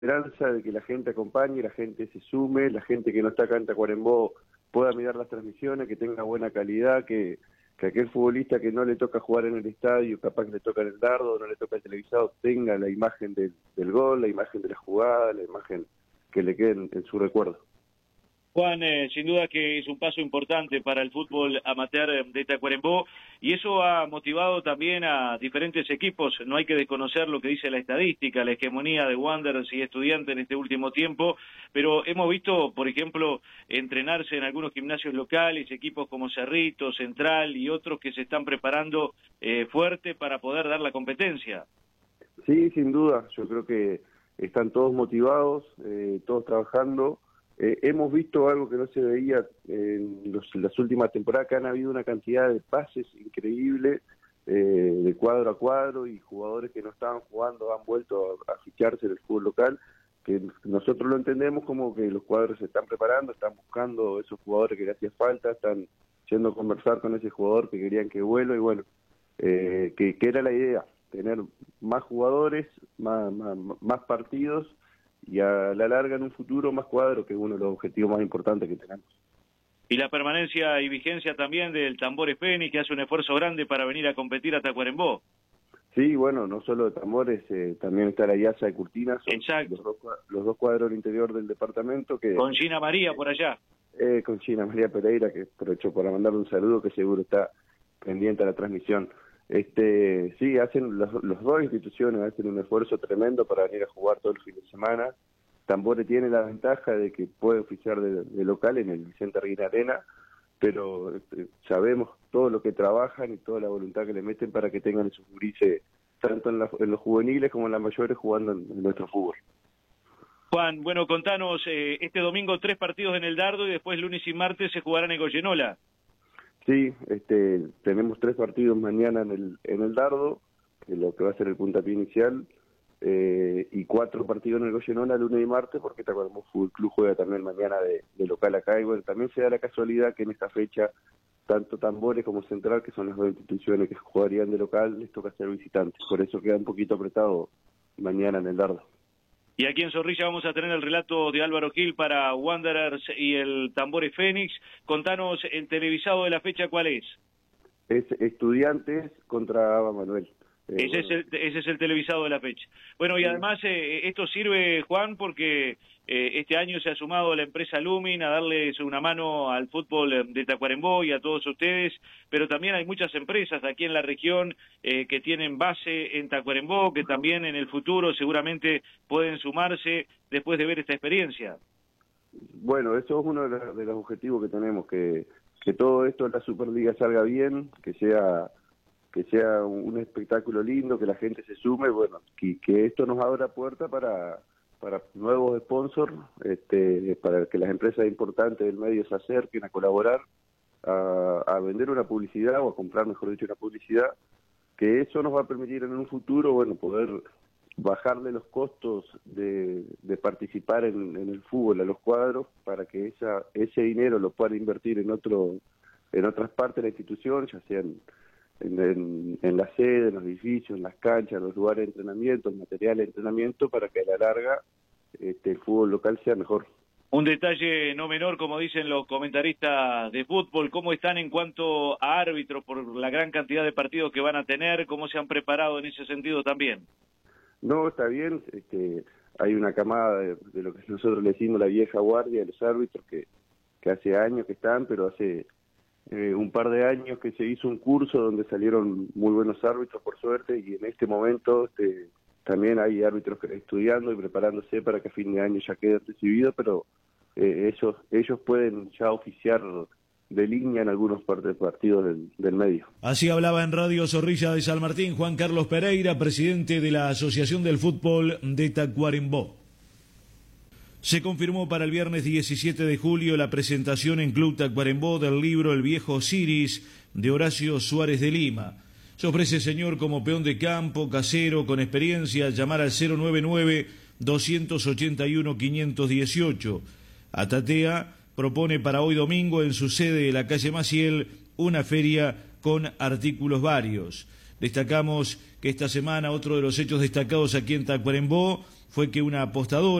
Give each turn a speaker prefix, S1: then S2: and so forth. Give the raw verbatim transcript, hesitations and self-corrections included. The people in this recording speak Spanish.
S1: esperanza de que la gente acompañe, la gente se sume, la gente que no está acá en Tacuarembó pueda mirar las transmisiones, que tenga buena calidad, que, que aquel futbolista que no le toca jugar en el estadio, capaz que le toca en el dardo, no le toca el televisado, tenga la imagen del, del gol, la imagen de la jugada, la imagen que le quede en, en su recuerdo.
S2: Juan, eh, sin duda que es un paso importante para el fútbol amateur de Tacuarembó y eso ha motivado también a diferentes equipos. No hay que desconocer lo que dice la estadística, la hegemonía de Wanderers y Estudiantes en este último tiempo, pero hemos visto, por ejemplo, entrenarse en algunos gimnasios locales, equipos como Cerrito, Central y otros que se están preparando eh, fuerte para poder dar la competencia.
S1: Sí, sin duda, yo creo que están todos motivados, eh, todos trabajando. Eh, hemos visto algo que no se veía en los, las últimas temporadas, que han habido una cantidad de pases increíble, eh, de cuadro a cuadro, y jugadores que no estaban jugando han vuelto a, a ficharse en el fútbol local, que nosotros lo entendemos como que los cuadros se están preparando, están buscando esos jugadores que le hacía falta, están yendo a conversar con ese jugador que querían que vuelva, y bueno, eh, que, que era la idea, tener más jugadores, más, más, más partidos, y a la larga en un futuro más cuadro, que es uno de los objetivos más importantes que tenemos.
S2: Y la permanencia y vigencia también del Tambores Fénix, que hace un esfuerzo grande para venir a competir a Tacuarembó.
S1: Sí, bueno, no solo de Tambores, eh, también está la IASA de Curtinas, son
S2: Exacto.
S1: Los, dos, los dos cuadros del interior del departamento. Que
S2: con Gina María por allá.
S1: Eh, con Gina María Pereira, que aprovecho para mandarle un saludo, que seguro está pendiente a la transmisión. Este, sí, hacen las los dos instituciones hacen un esfuerzo tremendo para venir a jugar todo el fin de semana. Tambores tiene la ventaja de que puede oficiar de, de local en el Vicente Arguina Arena, pero este, sabemos todo lo que trabajan y toda la voluntad que le meten para que tengan esos gurises, tanto en, la, en los juveniles como en las mayores, jugando en, en nuestro fútbol.
S2: Juan, bueno, contanos, eh, este domingo tres partidos en el Dardo y después lunes y martes se jugarán en Goyenola.
S1: Sí, este, tenemos tres partidos mañana en el, en el Dardo, que es lo que va a ser el puntapié inicial, eh, y cuatro partidos en el Goyenola lunes y martes, porque Tacuarembó Fútbol Club juega también mañana de, de local acá, y bueno, también se da la casualidad que en esta fecha, tanto Tambores como Central, que son las dos instituciones que jugarían de local, les toca ser visitantes, por eso queda un poquito apretado mañana en el Dardo.
S2: Y aquí en Zorrilla vamos a tener el relato de Álvaro Gil para Wanderers y el Tambores Fénix. Contanos el televisado de la fecha, ¿cuál es?
S1: Es Estudiantes contra Aba Manuel. Eh,
S2: ese,
S1: bueno.
S2: es el, ese es el televisado de la fecha. Bueno, y
S1: sí.
S2: además eh, esto sirve, Juan, porque eh, este año se ha sumado la empresa Lumin a darles una mano al fútbol de Tacuarembó y a todos ustedes, pero también hay muchas empresas aquí en la región eh, que tienen base en Tacuarembó, que también en el futuro seguramente pueden sumarse después de ver esta experiencia.
S1: Bueno, eso es uno de los, de los objetivos que tenemos, que, que todo esto de la Superliga salga bien, que sea que sea un espectáculo lindo, que la gente se sume, bueno, que, que esto nos abra puerta para, para nuevos sponsors, este, para que las empresas importantes del medio se acerquen a colaborar, a, a vender una publicidad o a comprar, mejor dicho, una publicidad, que eso nos va a permitir en un futuro, bueno, poder bajarle los costos de, de participar en, en el fútbol a los cuadros, para que esa, ese dinero lo puedan invertir en otro, en otras partes de la institución, ya sean En, en, en la sede, en los edificios, en las canchas, en los lugares de entrenamiento, el material de entrenamiento, para que a la larga este, el fútbol local sea mejor.
S2: Un detalle no menor, como dicen los comentaristas de fútbol, ¿cómo están en cuanto a árbitros por la gran cantidad de partidos que van a tener? ¿Cómo se han preparado en ese sentido también?
S1: No, está bien, este, hay una camada de, de lo que nosotros le decimos la vieja guardia de los árbitros, que, que hace años que están, pero hace... Eh, un par de años que se hizo un curso donde salieron muy buenos árbitros, por suerte, y en este momento este, también hay árbitros que, estudiando y preparándose para que a fin de año ya queden recibidos, pero eh, ellos, ellos pueden ya oficiar de línea en algunos partidos del, del medio.
S3: Así hablaba en Radio Zorrilla de San Martín Juan Carlos Pereira, presidente de la Asociación del Fútbol de Tacuarembó. Se confirmó para el viernes diecisiete de julio la presentación en Club Tacuarembó del libro El Viejo Osiris de Horacio Suárez de Lima. Se ofrece, señor, como peón de campo, casero, con experiencia, llamar al cero nueve nueve, dos ocho uno, cinco uno ocho. Atatea propone para hoy domingo en su sede de la calle Maciel una feria con artículos varios. Destacamos que esta semana otro de los hechos destacados aquí en Tacuarembó fue que una apostadora